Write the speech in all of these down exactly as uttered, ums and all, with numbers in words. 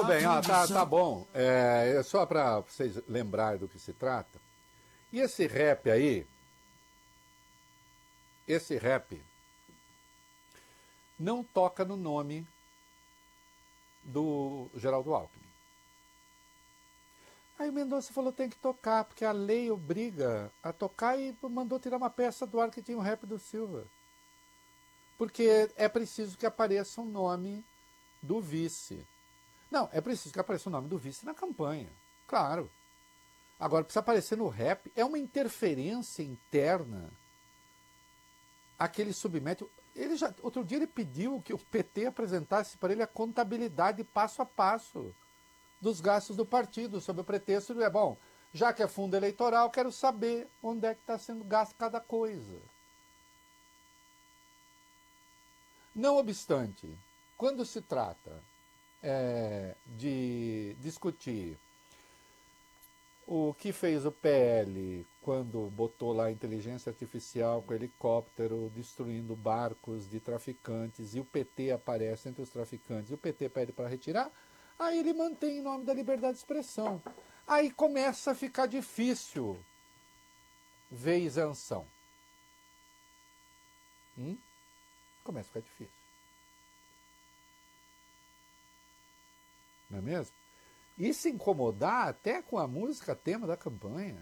Tudo bem, ó, tá, tá bom. É, só para vocês lembrarem do que se trata. E esse rap aí, esse rap não toca no nome do Geraldo Alckmin. Aí o Mendonça falou, tem que tocar, porque a lei obriga a tocar e mandou tirar uma peça do ar que tinha o rap do Silva. Porque é preciso que apareça o nome do vice. Não, é preciso que apareça o nome do vice na campanha, claro. Agora, precisa aparecer no rap, é uma interferência interna a que ele submete. Ele já, outro dia ele pediu que o P T apresentasse para ele a contabilidade passo a passo dos gastos do partido, sob o pretexto de, é bom, já que é fundo eleitoral, quero saber onde é que está sendo gasto cada coisa. Não obstante, quando se trata é, de discutir o que fez o P L quando botou lá a inteligência artificial com helicóptero destruindo barcos de traficantes e o P T aparece entre os traficantes e o P T pede para retirar, aí ele mantém em nome da liberdade de expressão. Aí começa a ficar difícil ver isenção. Hum? Começa a ficar difícil. Não é mesmo? E se incomodar até com a música tema da campanha.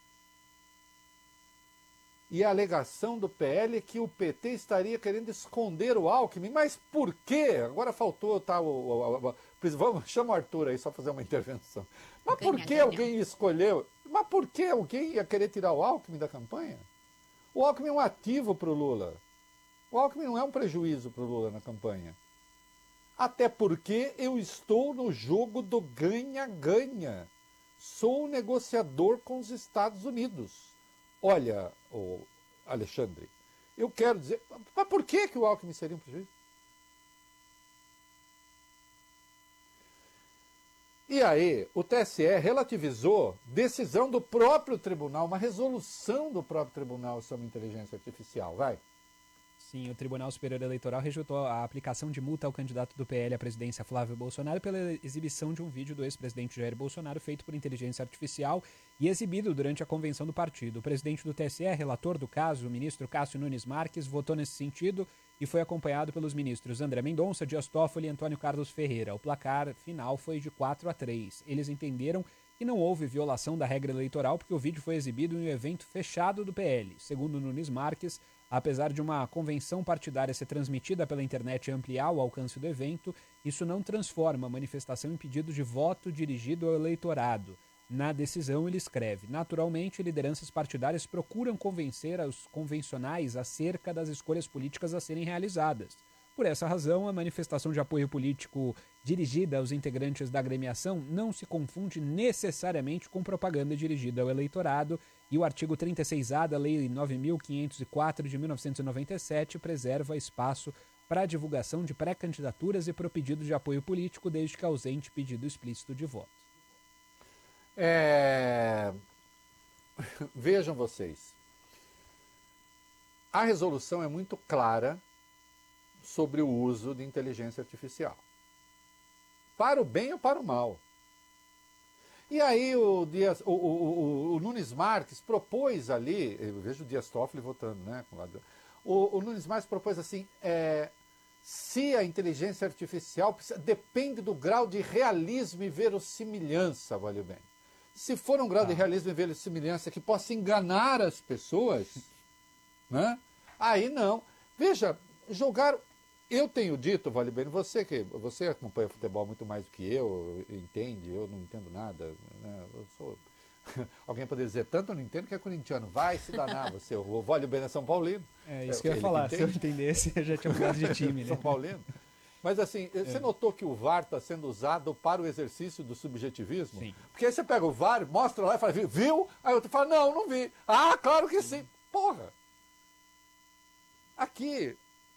E a alegação do P L é que o P T estaria querendo esconder o Alckmin. Mas por quê? Agora faltou, tá, o, o, o, vamos, chama o Arthur aí só fazer uma intervenção. Mas ganha, por que ganha. alguém escolheu? Mas por que alguém ia querer tirar o Alckmin da campanha? O Alckmin é um ativo para o Lula. O Alckmin não é um prejuízo para o Lula na campanha. Até porque eu estou no jogo do ganha-ganha. Sou um negociador com os Estados Unidos. Olha, oh, Alexandre, eu quero dizer... Mas por que, que o Alckmin seria um prejuízo? E aí, o T S E relativizou decisão do próprio tribunal, uma resolução do próprio tribunal sobre inteligência artificial. Vai. Sim, o Tribunal Superior Eleitoral rejeitou a aplicação de multa ao candidato do P L à presidência Flávio Bolsonaro pela exibição de um vídeo do ex-presidente Jair Bolsonaro feito por inteligência artificial e exibido durante a convenção do partido. O presidente do T S E, relator do caso, o ministro Cássio Nunes Marques, votou nesse sentido e foi acompanhado pelos ministros André Mendonça, Dias Toffoli e Antônio Carlos Ferreira. O placar final foi de quatro a três. Eles entenderam que não houve violação da regra eleitoral porque o vídeo foi exibido em um evento fechado do P L. Segundo Nunes Marques, apesar de uma convenção partidária ser transmitida pela internet e ampliar o alcance do evento, isso não transforma a manifestação em pedido de voto dirigido ao eleitorado. Na decisão, ele escreve: naturalmente, lideranças partidárias procuram convencer os convencionais acerca das escolhas políticas a serem realizadas. Por essa razão, a manifestação de apoio político dirigida aos integrantes da agremiação não se confunde necessariamente com propaganda dirigida ao eleitorado, e o artigo trinta e seis A da Lei nove mil quinhentos e quatro de mil novecentos e noventa e sete preserva espaço para a divulgação de pré-candidaturas e para o pedido de apoio político, desde que ausente pedido explícito de voto. É... Vejam vocês. A resolução é muito clara sobre o uso de inteligência artificial. Para o bem ou para o mal. E aí o, Dias, o, o, o, o Nunes Marques propôs ali, eu vejo o Dias Toffoli votando, né? O, o Nunes Marques propôs assim, é, se a inteligência artificial precisa, depende do grau de realismo e verossimilhança, valeu bem. Se for um grau ah. de realismo e verossimilhança que possa enganar as pessoas, né? Aí não. Veja, jogar... Eu tenho dito, Vale Bem, você que você acompanha futebol muito mais do que eu, entende, eu não entendo nada, né? Eu sou... Alguém poderia dizer, tanto eu não entendo que é corintiano, vai se danar você, o Vale Bem é São Paulino. É isso é, que eu ia falar, se eu entendesse, eu já tinha mudado de time, né? São Paulino. Mas assim, é. você notou que o V A R está sendo usado para o exercício do subjetivismo? Sim. Porque aí você pega o V A R, mostra lá e fala, viu? Aí outro fala, não, não vi. Ah, claro que sim. Porra! Aqui,